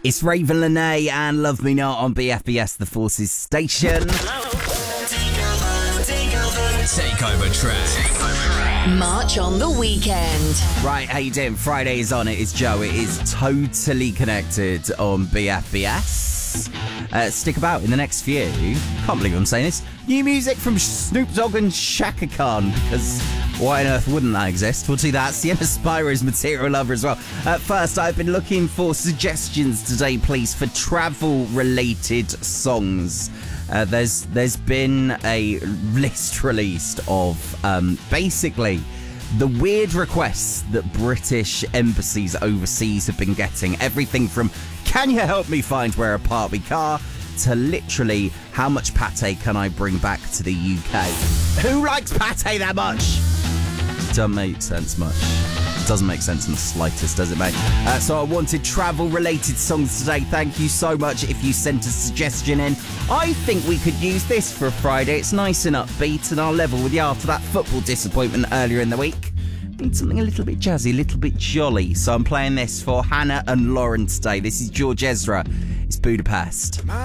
It's Raven Lene and Love Me Not on BFBS, the Forces station. Takeover track. March on the weekend. Right, how you doing? Friday is on. It is Joe. It is Totally Connected on BFBS. Stick about in the next few. Can't believe I'm saying this. New music from Snoop Dogg and Shaka Khan, because why on earth wouldn't that exist? We'll do that. Sienna Spyro's Material Lover as well. First, I've been looking for suggestions today, please, for travel-related songs. There's been a list released of basically the weird requests that British embassies overseas have been getting. Everything from, can you help me find where I park my car, to literally, how much pate can I bring back to the UK? Who likes pate that much? Doesn't make sense much. Doesn't make sense in the slightest, does it, mate? So I wanted travel-related songs today. Thank you so much if you sent a suggestion in. I think we could use this for a Friday. It's nice and upbeat and I'll level with you after that football disappointment earlier in the week. Need something a little bit jazzy, a little bit jolly. So I'm playing this for Hannah and Lauren today. This is George Ezra. It's Budapest.